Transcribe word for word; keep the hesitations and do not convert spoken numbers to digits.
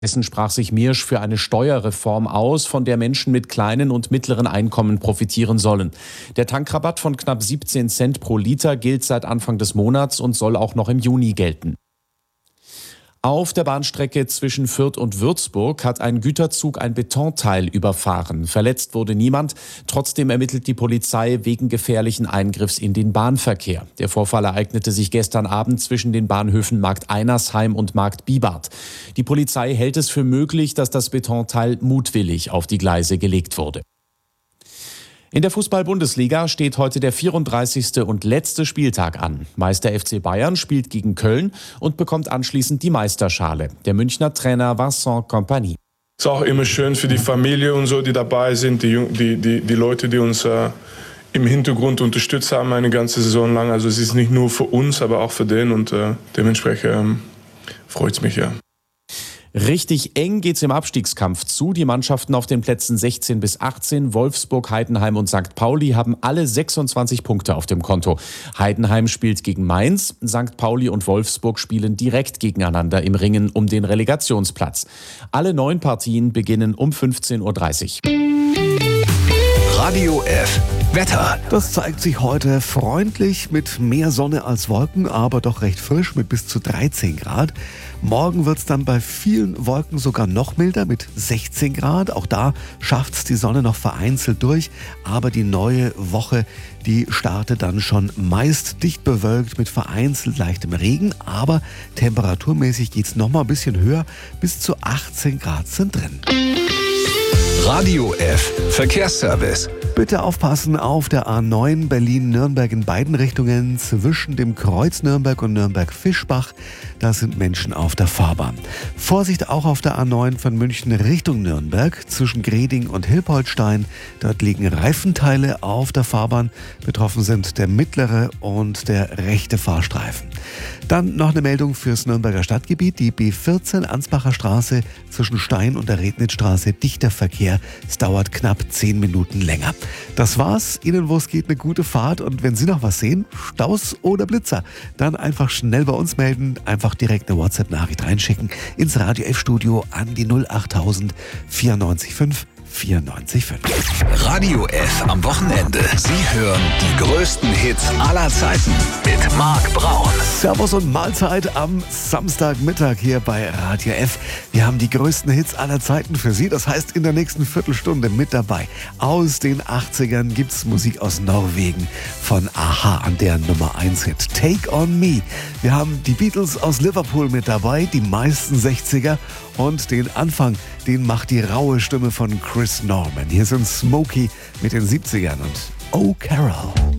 Dessen sprach sich Miersch für eine Steuerreform aus, von der Menschen mit kleinen und mittleren Einkommen profitieren sollen. Der Tankrabatt von knapp siebzehn Cent pro Liter gilt seit Anfang des Monats und soll auch noch im Juni gelten. Auf der Bahnstrecke zwischen Fürth und Würzburg hat ein Güterzug ein Betonteil überfahren. Verletzt wurde niemand. Trotzdem ermittelt die Polizei wegen gefährlichen Eingriffs in den Bahnverkehr. Der Vorfall ereignete sich gestern Abend zwischen den Bahnhöfen Markt Einersheim und Markt Bibart. Die Polizei hält es für möglich, dass das Betonteil mutwillig auf die Gleise gelegt wurde. In der Fußball-Bundesliga steht heute der vierunddreißigste und letzte Spieltag an. Meister F C Bayern spielt gegen Köln und bekommt anschließend die Meisterschale. Der Münchner Trainer Vincent Kompany. Es ist auch immer schön für die Familie und so, die dabei sind, die, die, die, die Leute, die uns äh, im Hintergrund unterstützt haben eine ganze Saison lang. Also es ist nicht nur für uns, aber auch für den und äh, dementsprechend ähm, freut es mich, ja. Richtig eng geht's im Abstiegskampf zu. Die Mannschaften auf den Plätzen sechzehn bis achtzehn, Wolfsburg, Heidenheim und Sankt Pauli, haben alle sechsundzwanzig Punkte auf dem Konto. Heidenheim spielt gegen Mainz, Sankt Pauli und Wolfsburg spielen direkt gegeneinander im Ringen um den Relegationsplatz. Alle neun Partien beginnen um fünfzehn Uhr dreißig. Radio F. Wetter. Das zeigt sich heute freundlich mit mehr Sonne als Wolken, aber doch recht frisch mit bis zu dreizehn Grad. Morgen wird es dann bei vielen Wolken sogar noch milder mit sechzehn Grad. Auch da schafft es die Sonne noch vereinzelt durch. Aber die neue Woche, die startet dann schon meist dicht bewölkt mit vereinzelt leichtem Regen. Aber temperaturmäßig geht es noch mal ein bisschen höher. Bis zu achtzehn Grad sind drin. Radio F. Verkehrsservice. Bitte aufpassen auf der A neun Berlin-Nürnberg in beiden Richtungen zwischen dem Kreuz Nürnberg und Nürnberg-Fischbach. Da sind Menschen auf der Fahrbahn. Vorsicht auch auf der A neun von München Richtung Nürnberg zwischen Greding und Hilpoltstein. Dort liegen Reifenteile auf der Fahrbahn. Betroffen sind der mittlere und der rechte Fahrstreifen. Dann noch eine Meldung fürs Nürnberger Stadtgebiet. Die B vierzehn Ansbacher Straße zwischen Stein und der Rednitzstraße, dichter Verkehr. Es dauert knapp zehn Minuten länger. Das war's. Ihnen, wo es geht, eine gute Fahrt. Und wenn Sie noch was sehen, Staus oder Blitzer, dann einfach schnell bei uns melden. Einfach direkt eine WhatsApp-Nachricht reinschicken ins Radio F-Studio an die null achttausend vierundneunzig fünf vierundneunzig fünf. Radio F am Wochenende. Sie hören die größten Hits aller Zeiten mit Marc Braun. Servus und Mahlzeit am Samstagmittag hier bei Radio F. Wir haben die größten Hits aller Zeiten für Sie. Das heißt, in der nächsten Viertelstunde mit dabei. Aus den achtzigern gibt's Musik aus Norwegen von a-ha an der Nummer eins Hit Take On Me. Wir haben die Beatles aus Liverpool mit dabei, die meisten sechziger. Und den Anfang, den macht die raue Stimme von Chris Norman. Hier sind Smokey mit den siebzigern und Oh Carol.